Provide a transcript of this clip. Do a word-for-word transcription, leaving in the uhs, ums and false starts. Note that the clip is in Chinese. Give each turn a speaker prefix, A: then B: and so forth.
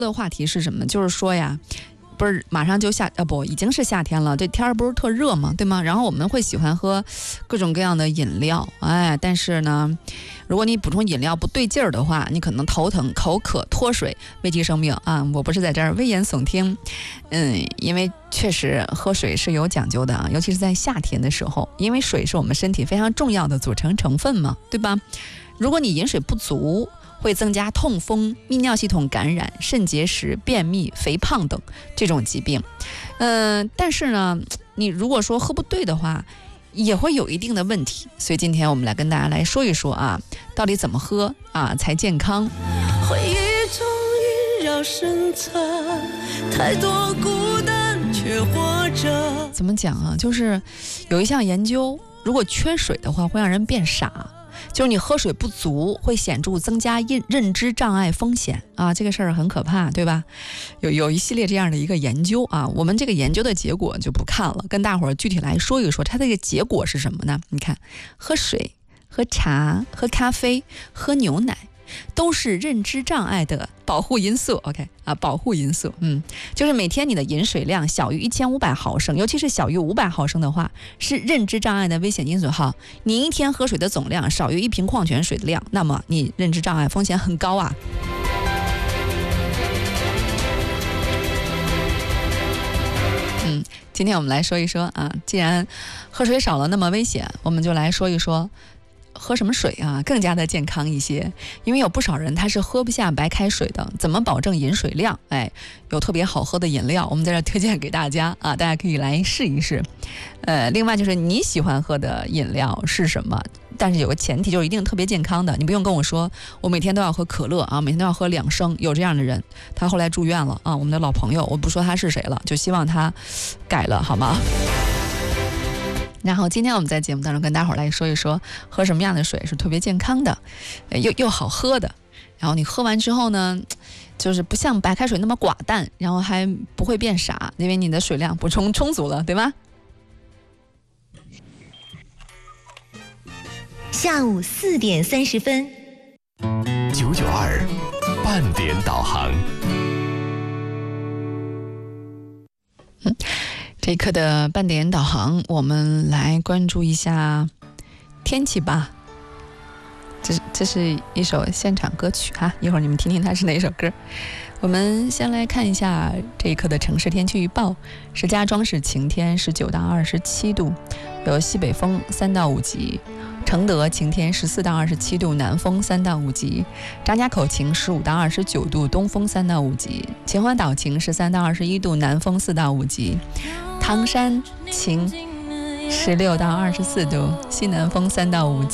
A: 的话题是什么？就是说呀，不是马上就夏啊不已经是夏天了，这天儿不是特热嘛，对吗？然后我们会喜欢喝各种各样的饮料，哎，但是呢，如果你补充饮料不对劲儿的话，你可能头疼、口渴、脱水，危及生命啊！我不是在这儿危言耸听，嗯，因为确实喝水是有讲究的啊，尤其是在夏天的时候，因为水是我们身体非常重要的组成成分嘛，对吧？如果你饮水不足，会增加痛风、泌尿系统感染、肾结石、便秘、肥胖等这种疾病。嗯、呃，但是呢，你如果说喝不对的话，也会有一定的问题。所以今天我们来跟大家来说一说啊，到底怎么喝啊才健康。回忆中萦绕深层，太多孤单却活着。怎么讲啊？就是有一项研究，如果缺水的话，会让人变傻。就是你喝水不足会显著增加认知障碍风险啊，这个事儿很可怕，对吧？有有一系列这样的一个研究啊，我们这个研究的结果就不看了，跟大伙儿具体来说一说，它这个结果是什么呢？你看，喝水、喝茶、喝咖啡、喝牛奶，都是认知障碍的保护因素。 OK 啊，保护因素，嗯，就是每天你的饮水量小于一千五百毫升，尤其是小于五百毫升的话，是认知障碍的危险因素哈。你一天喝水的总量少于一瓶矿泉水的量，那么你认知障碍风险很高啊。嗯，今天我们来说一说啊，既然喝水少了那么危险，我们就来说一说喝什么水啊更加的健康一些。因为有不少人他是喝不下白开水的，怎么保证饮水量？哎，有特别好喝的饮料，我们在这推荐给大家啊，大家可以来试一试。呃，另外就是你喜欢喝的饮料是什么？但是有个前提，就是一定特别健康的。你不用跟我说我每天都要喝可乐啊，每天都要喝两升。有这样的人，他后来住院了啊，我们的老朋友，我不说他是谁了，就希望他改了好吗？然后今天我们在节目当中跟大伙儿来说一说，喝什么样的水是特别健康的，又又好喝的。然后你喝完之后呢，就是不像白开水那么寡淡，然后还不会变傻，因为你的水量补充充足了，对吧？
B: 下午四点三十分，
C: 九九二半点导航。
A: 嗯。这一刻的半点导航，我们来关注一下天气吧。这这是一首现场歌曲哈，一会儿你们听听它是哪首歌。我们先来看一下这一刻的城市天气预报：石家庄是晴天，十九到二十七度，有西北风三到五级；承德晴天，十四到二十七度，南风三到五级；张家口晴，十五到二十九度，东风三到五级；秦皇岛晴，十三到二十一度，南风四到五级；唐山晴，十六到二十四度，西南风三到五级。